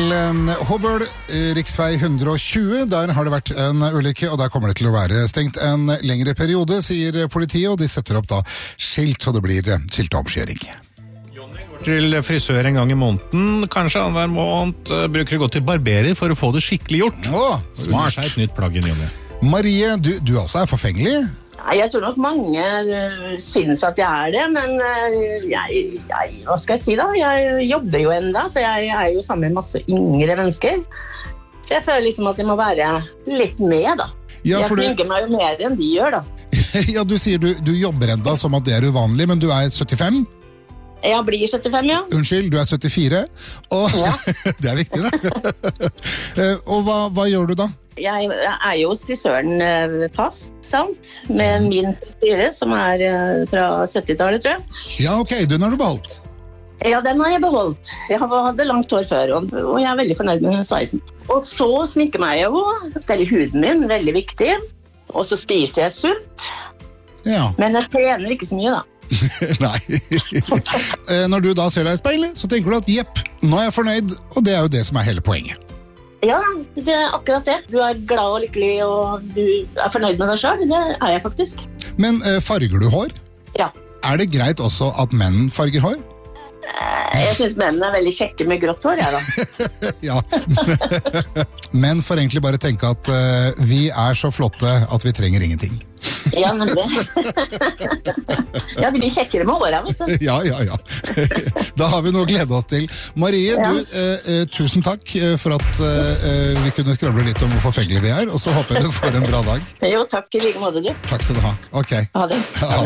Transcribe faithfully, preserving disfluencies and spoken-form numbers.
til Hobøl, riksvei hundre og tjue. Der har det vært en ulykke, og der kommer det til å være stengt en lengre periode, sier politiet, og de setter opp da skilt, så det blir skiltomkjøring. Jonny går til frisør en gang i måneden, kanskje hver måned, bruker å gå til barberer for å få det skikkelig gjort. Åh, smart. Det er et nytt plagg inn, Jonny. Marie, du, du også er forfengelig? Nei, jeg tror nok mange uh, synes at jeg er det, men uh, jeg, jeg, hva skal jeg si da? Jeg jobber jo enda, så jeg er jo sammen med masse yngre mennesker. Så jeg føler liksom at jeg må være litt med da. Ja, jeg sminker det... meg jo mer enn de gjør da. Ja, du sier du, du jobber enda som at det er uvanlig, men du er syttifem? Jeg blir syttifem, ja. Unnskyld, du er syttifire. Og ja. Det er viktig det. Og hva, hva gjør du da? Jeg er jo hos frisøren fast, sant? Med min frisyre, som er fra syttitallet, tror jeg. Ja, ok, den har du beholdt. Ja, den har jeg beholdt. Jeg hadde langt hår før, og jeg er veldig fornøyd med sveisen. Og så sminker meg jo, steller huden min, veldig viktig. Og så spiser jeg sunt. Ja. Men jeg trener ikke så mye da. Nei. Når du da ser deg i speilet, så tenker du at jepp, nå er jeg fornøyd, og det er jo det som er hele poenget. Ja, det er akkurat det. Du er glad og lykkelig, og du er fornøyd med deg selv. Det er jeg faktisk. Men eh, farger du hår? Ja. Er det greit også at menn farger hår? Jeg synes mennene er veldig kjekke med grått hår, jeg da. Ja. Menn får egentlig bare tenke at uh, vi er så flotte at vi trenger ingenting. Ja, nemlig. Ja, de blir kjekkere med året, vet du. Ja, ja, ja. Da har vi noe å glede oss til. Marie, ja. du, uh, uh, tusen takk for at uh, vi kunne skravle litt om hvor forfengelige vi er, og så håper jeg du får en bra dag. Jo, takk i like måte, du. Takk skal du ha. Ok. Ha det. Ha det.